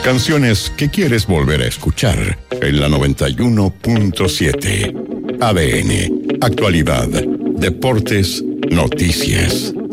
Canciones que quieres volver a escuchar en la 91.7. ADN, actualidad, deportes, noticias.